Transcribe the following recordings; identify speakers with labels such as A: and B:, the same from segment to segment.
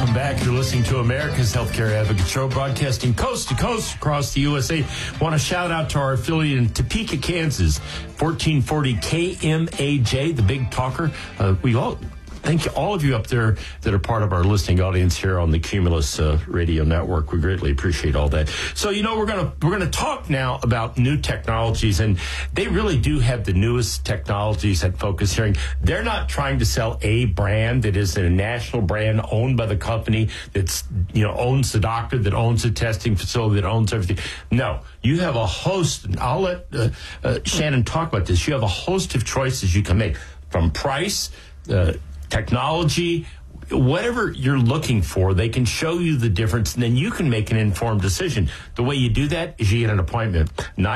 A: welcome back. You're listening to America's Healthcare Advocate Show, broadcasting coast to coast across the USA. Want to shout out to our affiliate in Topeka, Kansas, 1440 KMAJ, the big talker. Thank all of you up there that are part of our listening audience here on the Cumulus Radio Network. We greatly appreciate all that. So, we're gonna talk now about new technologies, and they really do have the newest technologies at Focus Hearing. They're not trying to sell a brand that is a national brand owned by the company that's owns the doctor, that owns the testing facility, that owns everything. No, you have a host. And I'll let Shannon talk about this. You have a host of choices you can make, from price, technology, whatever you're looking for. They can show you the difference, and then you can make an informed decision. The way you do that is you get an appointment.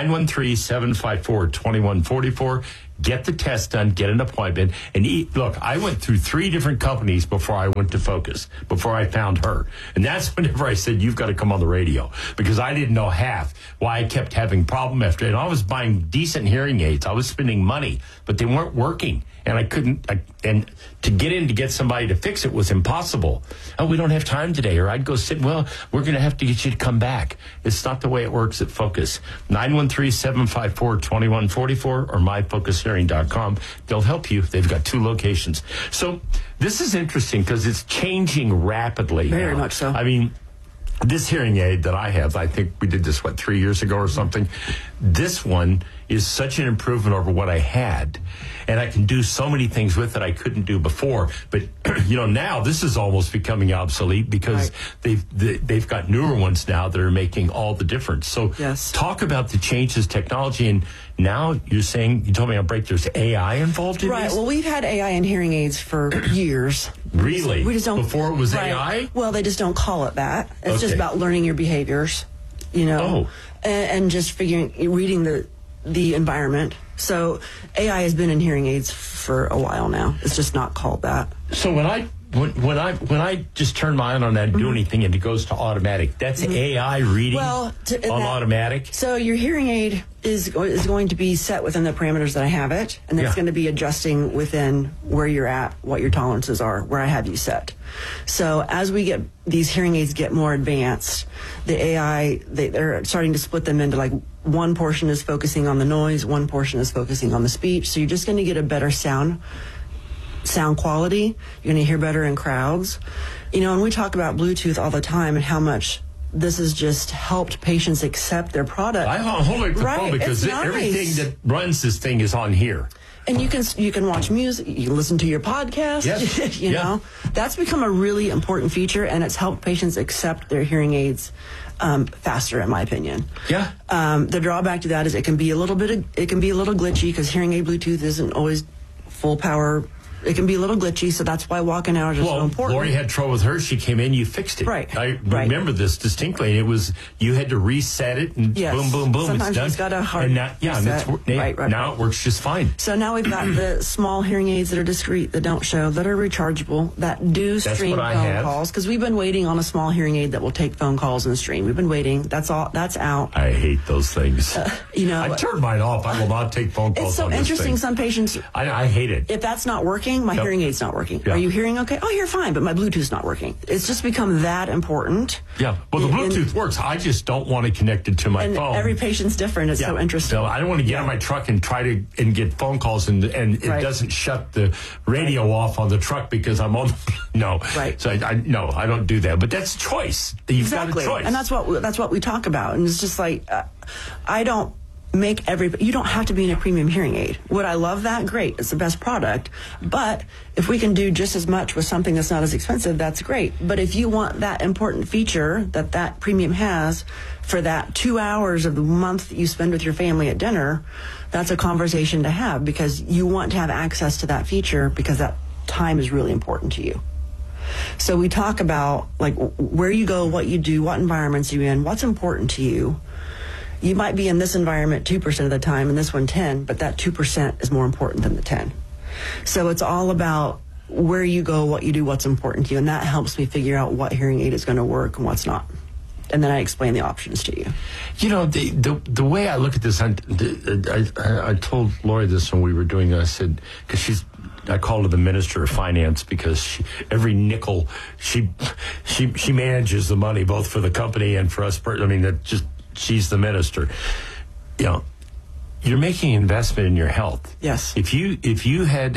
A: 913-754-2144. Get the test done, get an appointment, and look, I went through 3 different companies before I went to Focus, before I found her. And that's whenever I said, you've got to come on the radio, because I didn't know half why I kept having problem after it. And I was buying decent hearing aids. I was spending money, but they weren't working. And I couldn't, and to get in to get somebody to fix it was impossible. Oh, we don't have time today. Or I'd go sit, well, we're going to have to get you to come back. It's not the way it works at Focus. 913-754-2144 or myfocushearing.com. They'll help you. They've got 2 locations. So this is interesting because it's changing rapidly.
B: Very
A: now.
B: much so.
A: I mean, this hearing aid that I have, I think we did this, 3 years ago or something. This one is such an improvement over what I had. And I can do so many things with it I couldn't do before. But, now this is almost becoming obsolete because they've got newer ones now that are making all the difference. So
B: yes. Talk
A: about the changes, technology, and now you told me on break, there's AI involved in
B: this?
A: Right.
B: Well, we've had AI in hearing aids for years.
A: Really?
B: We just don't.
A: Before it was AI?
B: Well, they just don't call it that. It's just about learning your behaviors, and just reading the environment. So AI has been in hearing aids for a while now. It's just not called that.
A: So when I just turn my on that and do anything and it goes to automatic, that's AI reading on automatic?
B: So your hearing aid is going to be set within the parameters that I have it, and it's going to be adjusting within where you're at, what your tolerances are, where I have you set. So as these hearing aids get more advanced, the AI, they're starting to split them into one portion is focusing on the noise, one portion is focusing on the speech. So you're just going to get a better sound quality. You're going to hear better in crowds. And we talk about Bluetooth all the time and how much this has just helped patients accept their product.
A: I hold it to the phone because everything that runs this thing is on here.
B: And you can watch music, you can listen to your podcast.
A: Yes.
B: you know, that's become a really important feature, and it's helped patients accept their hearing aids faster, in my opinion.
A: Yeah.
B: The drawback to that is it can be a little glitchy because hearing aid Bluetooth isn't always full power. It can be a little glitchy, so that's why walk-in hours are so important.
A: Lori had trouble with hers. She came in, you fixed it.
B: Right.
A: I remember this distinctly. It was, you had to reset it, and boom, boom, boom,
B: sometimes
A: it's done.
B: It's got a hard
A: reset. Now it works just fine.
B: So now we've got the small hearing aids that are discreet, that don't show, that are rechargeable, that do stream phone calls. Because we've been waiting on a small hearing aid that will take phone calls and stream. We've been waiting. That's out.
A: I hate those things. I turned mine off. I will not take phone calls.
B: It's so interesting. Some patients,
A: I hate it.
B: If that's not working, my hearing aid's not working. Are you hearing okay? Oh, you're fine, but my Bluetooth's not working. It's just become that important.
A: Yeah, well, the Bluetooth works. I just don't want it connected to my phone.
B: Every patient's different. It's so interesting.
A: No, I don't want to get on my truck and try to get phone calls, and it doesn't shut the radio off on the truck because I'm on. No, So I don't do that. But that's choice. You've got a choice,
B: and that's what we talk about. And it's just like I don't make you don't have to be in a premium hearing aid. Would I love that? Great. It's the best product. But if we can do just as much with something that's not as expensive, that's great. But if you want that important feature that premium has for that 2 hours of the month that you spend with your family at dinner, that's a conversation to have, because you want to have access to that feature because that time is really important to you. So we talk about where you go, what you do, what environments you're in, what's important to you. You might be in this environment 2% of the time and this one 10%, but that 2% is more important than the 10%. So it's all about where you go, what you do, what's important to you, and that helps me figure out what hearing aid is going to work and what's not. And then I explain the options to you. You know,
A: the way I look at this, I told Lori this when we were doing it. I said, because I called her the Minister of Finance because every nickel she she manages the money both for the company and for us. I mean, she's the minister. You know, you're making an investment in your health.
B: Yes.
A: If you had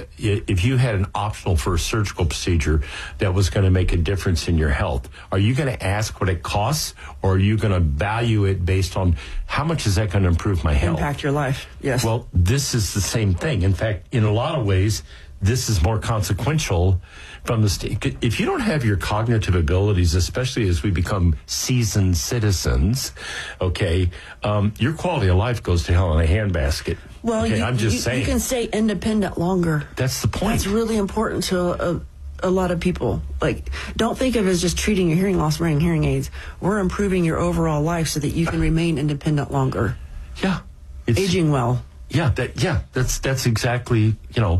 A: an optional for a surgical procedure that was going to make a difference in your health, are you going to ask what it costs, or are you going to value it based on how much is that going to improve my health?
B: Impact your life. Yes.
A: Well, this is the same thing. In fact, in a lot of ways, this is more consequential from the if you don't have your cognitive abilities, especially as we become seasoned citizens, okay, your quality of life goes to hell in a handbasket.
B: Well,
A: okay, I'm just saying.
B: You can stay independent longer.
A: That's the point.
B: That's really important to a lot of people. Like, don't think of it as just treating your hearing loss wearing hearing aids. We're improving your overall life so that you can remain independent longer.
A: Yeah.
B: Aging well.
A: Yeah, that's exactly,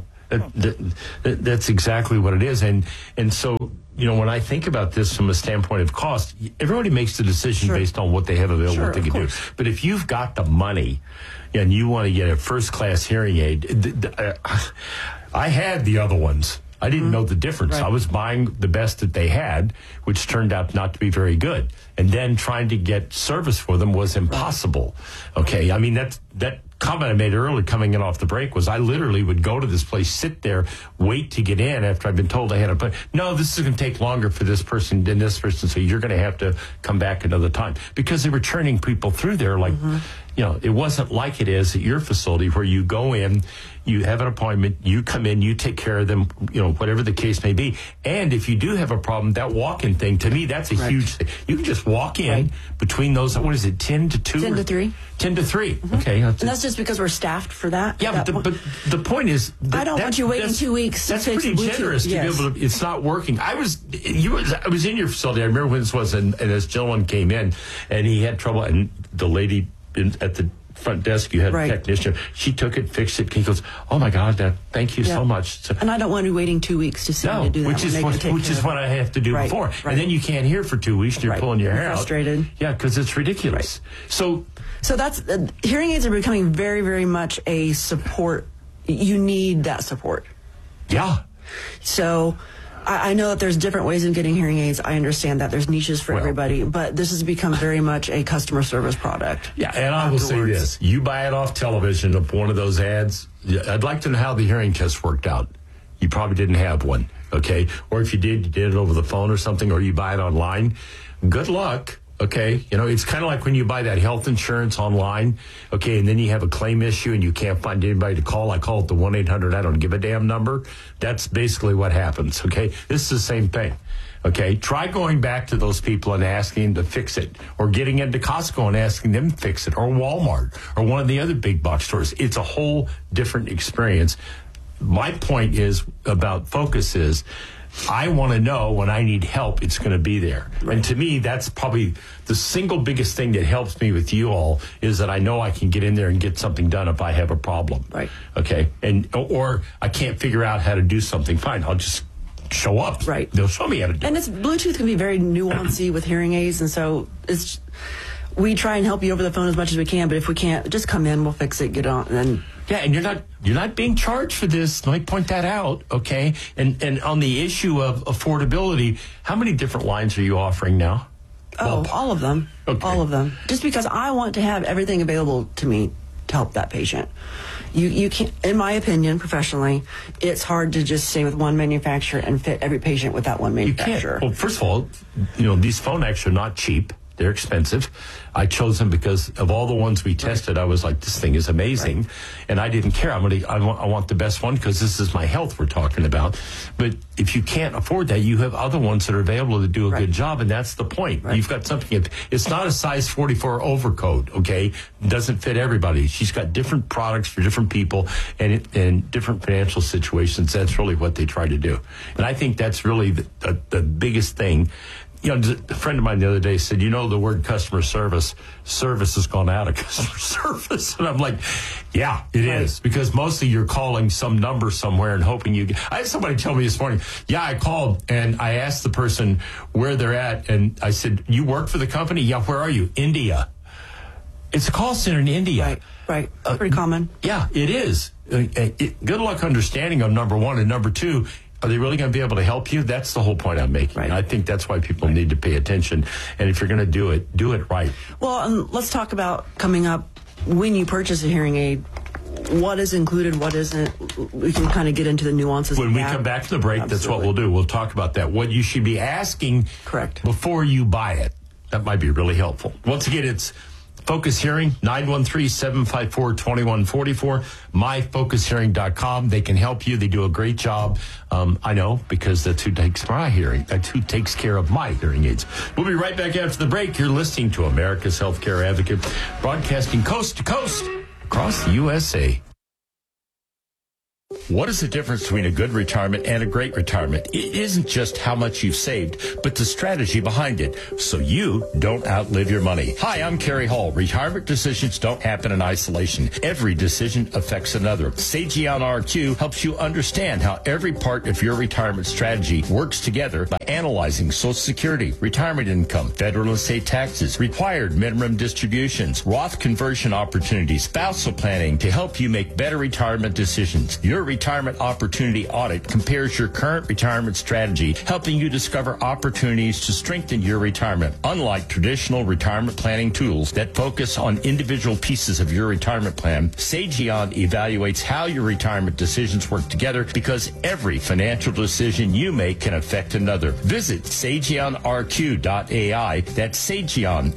A: that's exactly what it is. And so, when I think about this from a standpoint of cost, everybody makes the decision based on what they have available, what they can do. But if you've got the money and you want to get a first-class hearing aid, I had the other ones. I didn't know the difference.
B: Right.
A: I was buying the best that they had, which turned out not to be very good. And then trying to get service for them was impossible. Okay, I mean, that comment I made earlier coming in off the break was I literally would go to this place, sit there, wait to get in after I've been told I had a... No, this is going to take longer for this person than this person, so you're going to have to come back another time. Because they were churning people through there like... it wasn't like it is at your facility where you go in, you have an appointment, you come in, you take care of them, whatever the case may be. And if you do have a problem, that walk-in thing, to me, that's a huge thing. You can just walk in between those, what is it, 10 to 2?
B: 10 to 3.
A: 10 to 3. Okay.
B: And that's just because we're staffed for that.
A: Yeah, but the point is...
B: I don't want you waiting 2 weeks.
A: That's pretty generous to be able to... It's not working. I was in your facility. I remember when this was, and this gentleman came in, and he had trouble, and the lady... at the front desk, you had a technician. She took it, fixed it. He goes, "Oh my God, thank you so much." So,
B: and I don't want you waiting 2 weeks to see me to do that.
A: Which is what I have to do before. Right. And then you can't hear for 2 weeks, and you're pulling your hair out.
B: Frustrated.
A: Yeah, because it's ridiculous.
B: So that's hearing aids are becoming very, very much a support. You need that support.
A: Yeah.
B: So I know that there's different ways of getting hearing aids. I understand that there's niches for everybody, but this has become very much a customer service product.
A: Yeah, and I will say this. You buy it off television of one of those ads, I'd like to know how the hearing test worked out. You probably didn't have one, okay? Or if you did it over the phone or something, or you buy it online. Good luck. Okay, it's kind of like when you buy that health insurance online, okay, and then you have a claim issue and you can't find anybody to call. I call it the 1-800 I don't give a damn number. That's basically what happens, okay? This is the same thing, okay? Try going back to those people and asking them to fix it, or getting into Costco and asking them to fix it, or Walmart, or one of the other big box stores. It's a whole different experience. My point is about focus is, I want to know when I need help, it's going to be there. Right. And to me, that's probably the single biggest thing that helps me with you all is that I know I can get in there and get something done if I have a problem.
B: Right.
A: Okay. Or I can't figure out how to do something. Fine. I'll just show up.
B: Right.
A: They'll show me how to do it.
B: And Bluetooth can be very nuancey with hearing aids. And so we try and help you over the phone as much as we can. But if we can't, just come in, we'll fix it, get on, and then...
A: Yeah, and you're not being charged for this. Let me point that out, okay? And on the issue of affordability, how many different lines are you offering now?
B: Oh, all of them.
A: Okay.
B: All of them. Just because I want to have everything available to me to help that patient. You can't, in my opinion, professionally, it's hard to just stay with one manufacturer and fit every patient with that one manufacturer.
A: You can't. Well, first of all, these phone X are not cheap. They're expensive. I chose them because of all the ones we tested, I was like, this thing is amazing. Right. And I didn't care. I want the best one because this is my health we're talking about. But if you can't afford that, you have other ones that are available to do a good job, and that's the point. Right. You've got something. It's not a size 44 overcoat, okay? It doesn't fit everybody. She's got different products for different people and different financial situations. That's really what they try to do. And I think that's really the biggest thing. A friend of mine the other day said, the word customer service has gone out of customer service. And I'm like, yeah, it is. Because mostly you're calling some number somewhere and hoping you get... I had somebody tell me this morning, I called and I asked the person where they're at. And I said, you work for the company? Yeah, where are you? India. It's a call center in India.
B: Right. Pretty common.
A: Yeah, it is. Good luck understanding them, number one. And number two, Are they really going to be able to help you? That's the whole point I'm making.
B: Right.
A: I think that's why people need to pay attention. And if you're going to do it right.
B: Well, let's talk about coming up when you purchase a hearing aid. What is included, what isn't? We can kind of get into the nuances.
A: When we come back to the break, That's what we'll do. We'll talk about that. What you should be asking before you buy it. That might be really helpful. Once again, it's Focus Hearing, 913-754-2144, myfocushearing.com. They can help you. They do a great job. I know, because that's who takes my hearing. That's who takes care of my hearing aids. We'll be right back after the break. You're listening to America's Healthcare Advocate, broadcasting coast to coast across the USA. What is the difference between a good retirement and a great retirement? It isn't just how much you've saved, but the strategy behind it, so you don't outlive your money. Hi, I'm Kerry Hall. Retirement decisions don't happen in isolation. Every decision affects another. Sageon RQ helps you understand how every part of your retirement strategy works together by analyzing Social Security, retirement income, federal and state taxes, required minimum distributions, Roth conversion opportunities, spousal planning to help you make better retirement decisions. Your Retirement Opportunity Audit compares your current retirement strategy, helping you discover opportunities to strengthen your retirement. Unlike traditional retirement planning tools that focus on individual pieces of your retirement plan, Sageon evaluates how your retirement decisions work together because every financial decision you make can affect another. Visit SageonRQ.ai. That's Sageon,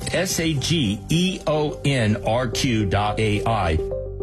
A: SageonRQ.ai.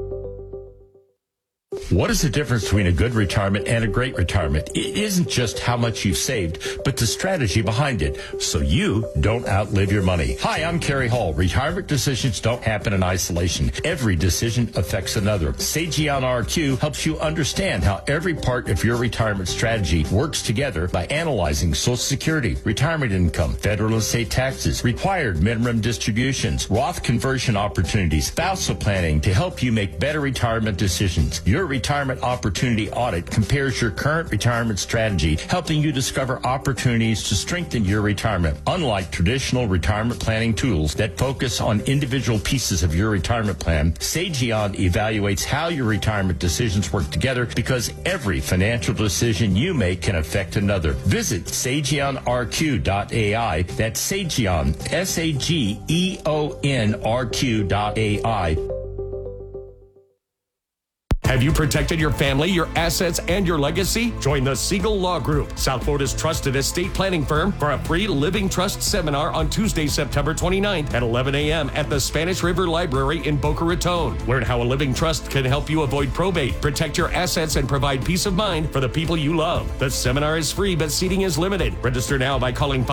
A: What is the difference between a good retirement and a great retirement? It isn't just how much you've saved, but the strategy behind it, so you don't outlive your money. Hi, I'm Kerry Hall. Retirement decisions don't happen in isolation. Every decision affects another. Sageon RQ helps you understand how every part of your retirement strategy works together by analyzing Social Security, retirement income, federal and state taxes, required minimum distributions, Roth conversion opportunities, spousal planning to help you make better retirement decisions. Your Retirement Opportunity Audit compares your current retirement strategy, helping you discover opportunities to strengthen your retirement. Unlike traditional retirement planning tools that focus on individual pieces of your retirement plan, Sageon evaluates how your retirement decisions work together because every financial decision you make can affect another. Visit SageonRQ.ai. That's Sageon, SageonRQ.ai.
C: Have you protected your family, your assets, and your legacy? Join the Siegel Law Group, South Florida's trusted estate planning firm, for a free Living Trust seminar on Tuesday, September 29th at 11 a.m. at the Spanish River Library in Boca Raton. Learn how a living trust can help you avoid probate, protect your assets, and provide peace of mind for the people you love. The seminar is free, but seating is limited. Register now by calling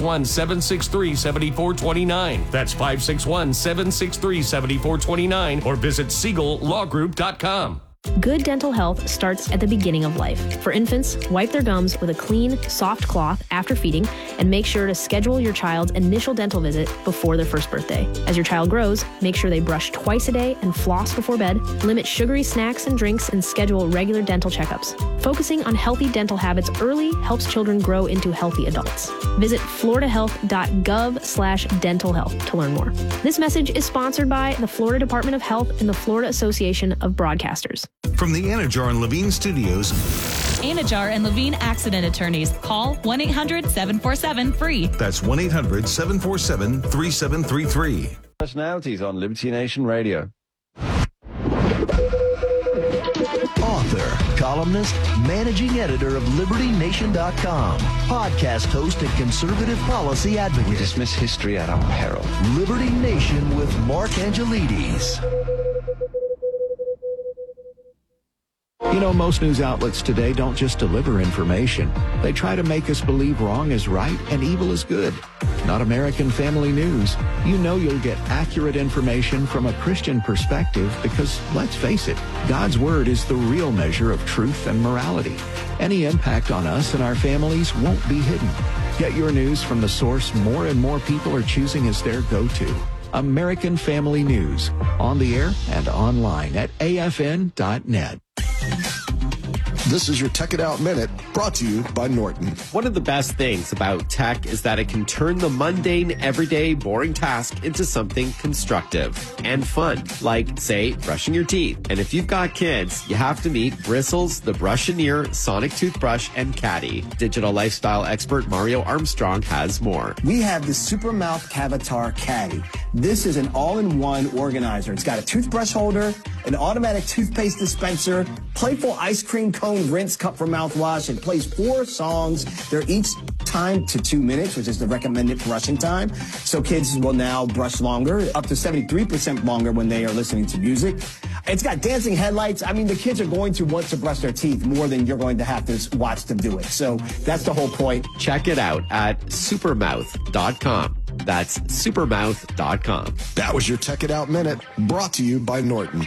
C: 561-763-7429. That's 561-763-7429, or visit SiegelLawGroup.com.
D: Good dental health starts at the beginning of life. For infants, wipe their gums with a clean, soft cloth after feeding, and make sure to schedule your child's initial dental visit before their first birthday. As your child grows, make sure they brush twice a day and floss before bed, limit sugary snacks and drinks, and schedule regular dental checkups. Focusing on healthy dental habits early helps children grow into healthy adults. Visit floridahealth.gov/dental health to learn more. This message is sponsored by the Florida Department of Health and the Florida Association of Broadcasters.
E: From the Anajar and Levine Studios.
F: Anajar and Levine Accident Attorneys. Call 1-800-747-FREE.
E: That's 1-800-747-3733.
G: Personalities on Liberty Nation Radio.
H: Author, columnist, managing editor of LibertyNation.com, podcast host and conservative policy advocate.
G: We dismiss history at our peril.
H: Liberty Nation with Mark Angelides.
I: You know, most news outlets today don't just deliver information. They try to make us believe wrong is right and evil is good. Not American Family News. You know you'll get accurate information from a Christian perspective because, let's face it, God's Word is the real measure of truth and morality. Any impact on us and our families won't be hidden. Get your news from the source more and more people are choosing as their go-to. American Family News. On the air and online at afn.net.
J: This is your Tech It Out Minute, brought to you by Norton.
K: One of the best things about tech is that it can turn the mundane, everyday, boring task into something constructive and fun, like, say, brushing your teeth. And if you've got kids, you have to meet Bristles, the Brushineer, Sonic Toothbrush, and Caddy. Digital lifestyle expert Mario Armstrong has more.
L: We have the Supermouth Cavatar Caddy. This is an all-in-one organizer. It's got a toothbrush holder, an automatic toothpaste dispenser, playful ice cream cone rinse cup for mouthwash. It plays 4 songs. They're each timed to 2 minutes, which is the recommended brushing time. So kids will now brush longer, up to 73% longer when they are listening to music. It's got dancing headlights. I mean, the kids are going to want to brush their teeth more than you're going to have to watch them do it. So that's the whole point.
K: Check it out at supermouth.com. That's supermouth.com.
J: That was your Tech It Out Minute, brought to you by Norton.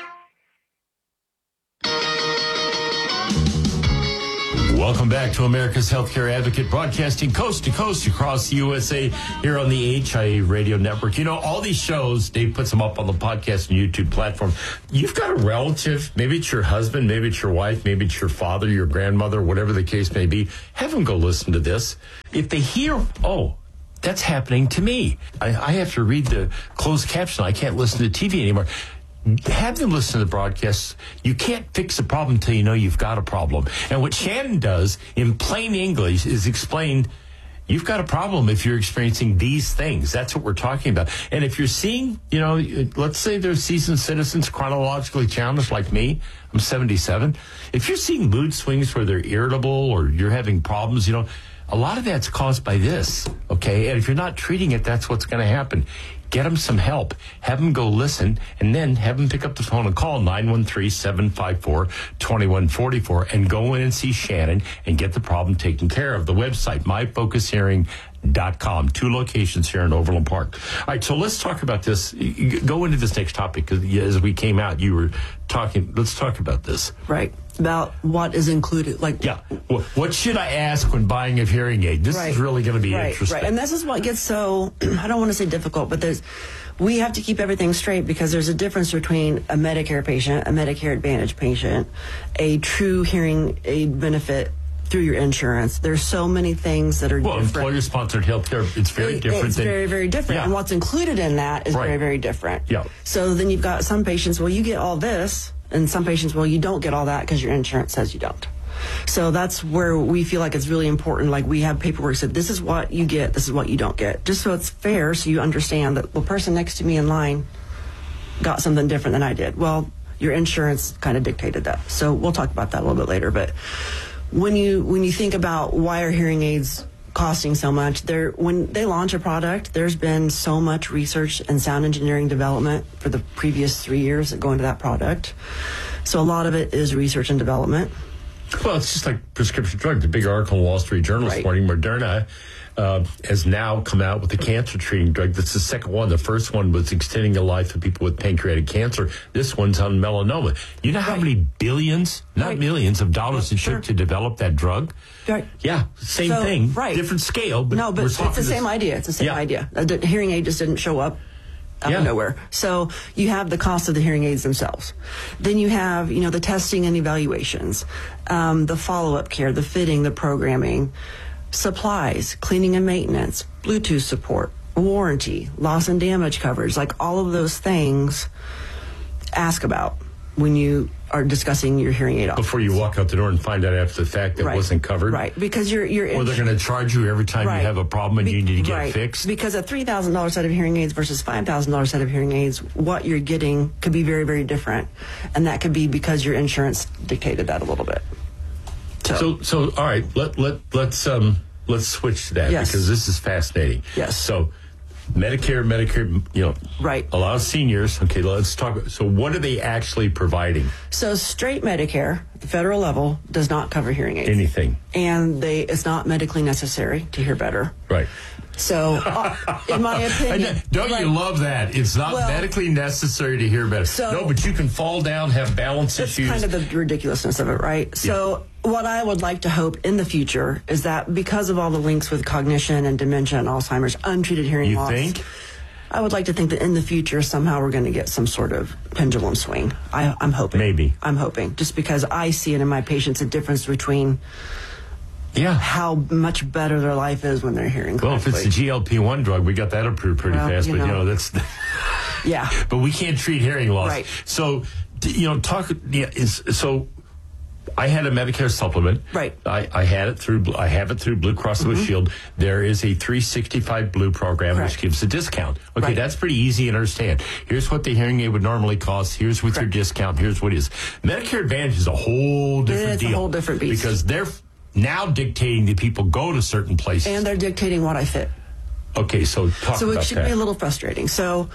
A: Welcome back to America's Healthcare Advocate, broadcasting coast to coast across the USA here on the HIA Radio Network. You know, all these shows, Dave puts them up on the podcast and YouTube platform. You've got a relative, maybe it's your husband, maybe it's your wife, maybe it's your father, your grandmother, whatever the case may be. Have them go listen to this. If they hear, oh, that's happening to me, I have to read the closed caption. I can't listen to TV anymore. Have them listen to the broadcasts. You can't fix a problem until you know you've got a problem. And what Shannon does in plain English is explain you've got a problem if you're experiencing these things. That's what we're talking about. And if you're seeing, you know, let's say they're seasoned citizens, chronologically challenged like me, I'm 77. If you're seeing mood swings where they're irritable or you're having problems, you know, a lot of that's caused by this, okay? And if you're not treating it, that's what's going to happen. Get them some help. Have them go listen, and then have them pick up the phone and call 913-754-2144 and go in and see Shannon and get the problem taken care of. The website, myfocushearing.com. 2 locations here in Overland Park. All right, so let's talk about this. Go into this next topic, because as we came out, you were talking. Let's talk about this.
B: Right. About what is included. Like,
A: yeah. What should I ask when buying a hearing aid? This is really going to be interesting.
B: Right. And this is what gets so, I don't want to say difficult, but we have to keep everything straight, because there's a difference between a Medicare patient, a Medicare Advantage patient, a true hearing aid benefit through your insurance. There's so many things that are different.
A: Employer-sponsored health care, it's very different.
B: It's very, very different. Yeah. And what's included in that is very, very different.
A: Yeah.
B: So then you've got some patients, well, you get all this, and some patients, well, you don't get all that because your insurance says you don't. So that's where we feel like it's really important. Like, we have paperwork that said, this is what you get, this is what you don't get. Just so it's fair, so you understand that the person next to me in line got something different than I did. Well, your insurance kind of dictated that. So we'll talk about that a little bit later. But when you think about why are hearing aids costing so much, when they launch a product, there's been so much research and sound engineering development for the previous 3 years that go into that product. So a lot of it is research and development.
A: Well, it's just like prescription drugs. The big article in the Wall Street Journal this morning, Moderna has now come out with a cancer-treating drug. That's the second one. The first one was extending the life of people with pancreatic cancer. This one's on melanoma. You know how many billions, not millions, of dollars it took to develop that drug?
B: Right.
A: Yeah, same thing. Right. Different scale. But
B: no, but it's the same idea. It's the same idea. The hearing aid just didn't show up out of nowhere. So you have the cost of the hearing aids themselves. Then you have, the testing and evaluations, the follow-up care, the fitting, the programming, supplies, cleaning and maintenance, Bluetooth support, warranty, loss and damage coverage, like all of those things ask about when you are discussing your hearing aid options.
A: Before you walk out the door and find out after the fact that it wasn't covered.
B: Right, because you're
A: or they're going to charge you every time you have a problem and you need to get it fixed.
B: Because a $3,000 set of hearing aids versus $5,000 set of hearing aids, what you're getting could be very, very different. And that could be because your insurance dictated that a little bit.
A: So all right, let's switch to that because this is fascinating.
B: Yes.
A: So Medicare, allows seniors. Okay, let's talk. So what are they actually providing?
B: So straight Medicare, the federal level, does not cover hearing aids.
A: Anything.
B: And it's not medically necessary to hear better.
A: Right.
B: So, in my opinion...
A: Don't you love that? It's not medically necessary to hear better. No, but you can fall down, have balance issues.
B: That's kind of the ridiculousness of it, right? So, what I would like to hope in the future is that because of all the links with cognition and dementia and Alzheimer's, untreated hearing loss...
A: You think?
B: I would like to think that in the future, somehow we're going to get some sort of pendulum swing. I'm hoping.
A: Maybe.
B: I'm hoping. Just because I see it in my patients, a difference between how much better their life is when they're hearing
A: Well,
B: correctly.
A: if it's a GLP-1 drug, we got that approved pretty fast. But, that's...
B: Yeah.
A: But we can't treat hearing loss.
B: Right.
A: So, so I had a Medicare supplement.
B: Right.
A: I have it through Blue Cross Blue Shield. There is a 365 Blue program which gives a discount. Okay, that's pretty easy to understand. Here's what the hearing aid would normally cost. Here's with your discount. Here's what it is. Medicare Advantage is a whole different deal.
B: It's a whole different beast.
A: Because they're now dictating that people go to certain places.
B: And they're dictating what I fit.
A: Okay, so talk about that.
B: So it should be a little frustrating. So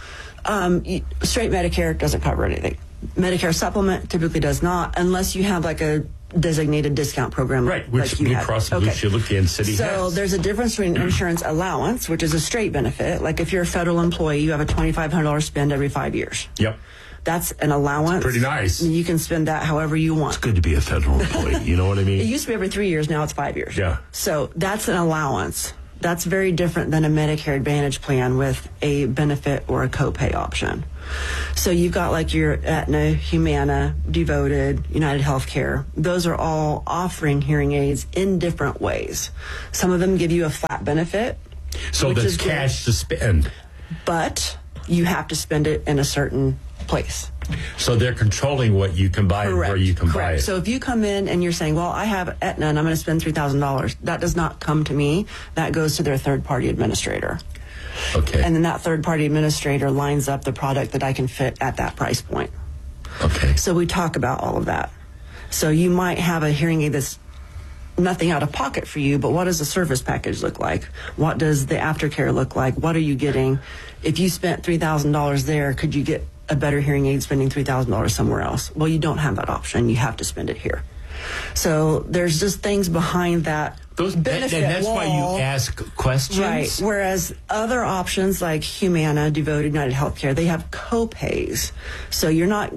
B: straight Medicare doesn't cover anything. Medicare supplement typically does not, unless you have like a designated discount program.
A: Right, which Blue Cross Blue Shield Kansas City has.
B: So there's a difference between insurance allowance, which is a straight benefit. Like if you're a federal employee, you have a $2,500 spend every 5 years.
A: Yep.
B: That's an allowance.
A: It's pretty nice.
B: You can spend that however you want.
A: It's good to be a federal employee. You know what I mean?
B: It used to be every 3 years. Now it's 5 years.
A: Yeah.
B: So that's an allowance. That's very different than a Medicare Advantage plan with a benefit or a copay option. So you've got like your Aetna, Humana, Devoted, United Healthcare. Those are all offering hearing aids in different ways. Some of them give you a flat benefit.
A: So there's cash to spend.
B: But you have to spend it in a certain place.
A: So they're controlling what you can buy and where you can buy it.
B: So if you come in and you're saying, well, I have Aetna and I'm going to spend $3,000, that does not come to me. That goes to their third-party administrator.
A: Okay.
B: And then that third-party administrator lines up the product that I can fit at that price point.
A: Okay.
B: So we talk about all of that. So you might have a hearing aid that's nothing out of pocket for you, but what does the service package look like? What does the aftercare look like? What are you getting? If you spent $3,000 there, could you get a better hearing aid spending $3,000 somewhere else? Well, you don't have that option. You have to spend it here. So there's just things behind that. Benefit
A: and that's
B: wall.
A: why you ask questions.
B: Right. Whereas other options like Humana, Devoted, United Healthcare, they have co-pays. So you're not...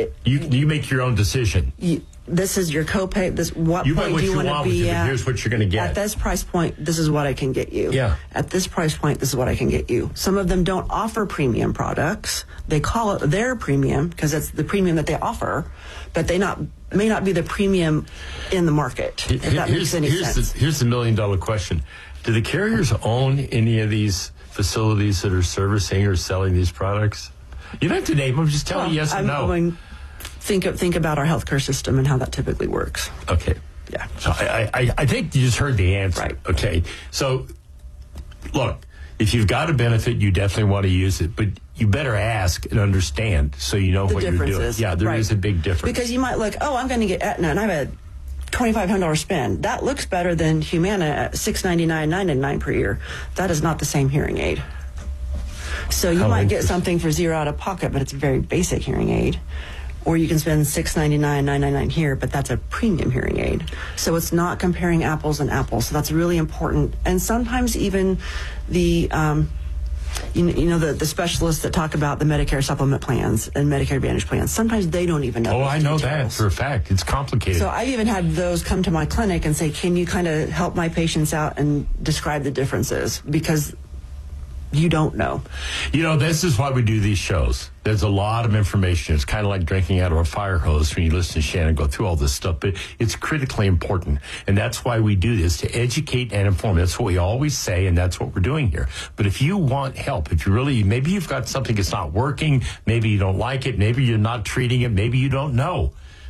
A: You make your own decision.
B: This is your copay. What
A: you
B: point do you want to be at?
A: Here's what you're going to get.
B: At this price point, this is what I can get you.
A: Yeah.
B: At this price point, this is what I can get you. Some of them don't offer premium products. They call it their premium because it's the premium that they offer, but they may not be the premium in the market. If that makes any sense.
A: Here's the $1 million question: do the carriers own any of these facilities that are servicing or selling these products? You don't have to name them. Just tell me yes or no.
B: Think about our healthcare system and how that typically works.
A: Okay.
B: Yeah.
A: So I think you just heard the answer.
B: Right.
A: Okay. So, look, if you've got a benefit, you definitely want to use it, but you better ask and understand so you know what you're doing. Yeah, there is a big difference.
B: Because you might look, I'm going to get Aetna, and I have a $2,500 spend. That looks better than Humana at $699, $999 per year. That is not the same hearing aid. So you might get something for $0 out of pocket, but it's a very basic hearing aid. Or you can spend $699, $999 here, but that's a premium hearing aid. So it's not comparing apples and apples. So that's really important. And sometimes even the, the specialists that talk about the Medicare supplement plans and Medicare Advantage plans, sometimes they don't even know.
A: Oh, I know that for a fact. It's complicated.
B: So I've even had those come to my clinic and say, can you kind of help my patients out and describe the differences? Because you don't know.
A: This is why we do these shows. There's a lot of information. It's kind of like drinking out of a fire hose when you listen to Shannon go through all this stuff, but it's critically important. And that's why we do this, to educate and inform. That's what we always say, and that's what we're doing here. But if you want help, maybe you've got something that's not working, maybe you don't like it, maybe you're not treating it, maybe you don't know.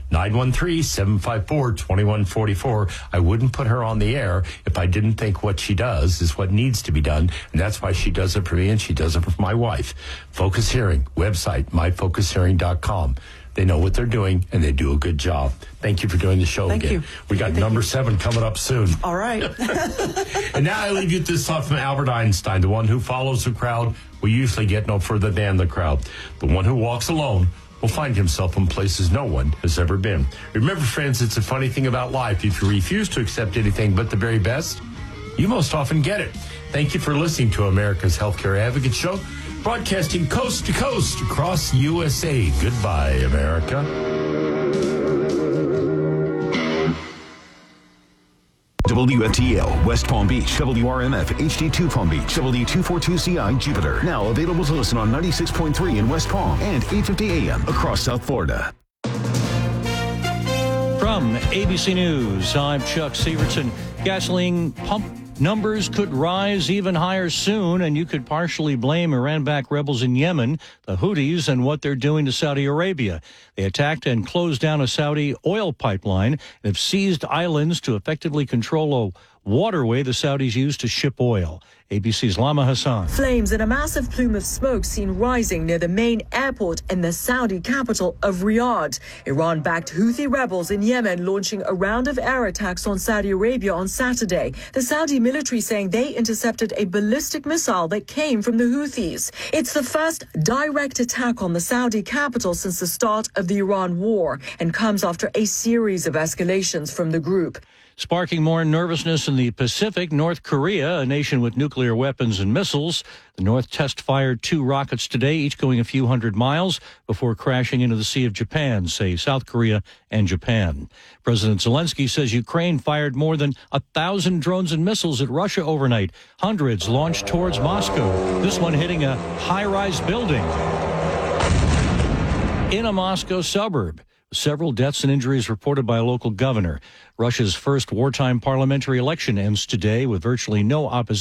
A: 913-754-2144. I wouldn't put her on the air if I didn't think what she does is what needs to be done. And that's why she does it for me and she does it for my wife. Focus Hearing, website, myfocushearing.com. They know what they're doing and they do a good job. Thank you for doing the show again.
B: Thank you.
A: We got number 7 coming up soon.
B: All right.
A: And now I leave you with this thought from Albert Einstein. The one who follows the crowd will usually get no further than the crowd. The one who walks alone will find himself in places no one has ever been. Remember, friends, it's a funny thing about life. If you refuse to accept anything but the very best, you most often get it. Thank you for listening to America's Healthcare Advocate Show, broadcasting coast to coast across the USA. Goodbye, America.
E: WFTL, West Palm Beach, WRMF, HD2 Palm Beach, W242CI, Jupiter. Now available to listen on 96.3 in West Palm and 850 AM across South Florida.
M: From ABC News, I'm Chuck Severson. Gasoline pump numbers could rise even higher soon, and you could partially blame Iran-backed rebels in Yemen, the Houthis, and what they're doing to Saudi Arabia. They attacked and closed down a Saudi oil pipeline and have seized islands to effectively control a waterway the Saudis use to ship oil. ABC's Lama Hassan.
N: Flames and a massive plume of smoke seen rising near the main airport in the Saudi capital of Riyadh. Iran-backed Houthi rebels in Yemen launching a round of air attacks on Saudi Arabia on Saturday. The Saudi military saying they intercepted a ballistic missile that came from the Houthis. It's the first direct attack on the Saudi capital since the start of the Iran war and comes after a series of escalations from the group.
M: Sparking more nervousness in the Pacific, North Korea, a nation with nuclear weapons and missiles. The North test-fired 2 rockets today, each going a few hundred miles before crashing into the Sea of Japan, say South Korea and Japan. President Zelensky says Ukraine fired more than 1,000 drones and missiles at Russia overnight. Hundreds launched towards Moscow, this one hitting a high-rise building in a Moscow suburb. Several deaths and injuries reported by a local governor. Russia's first wartime parliamentary election ends today with virtually no opposition.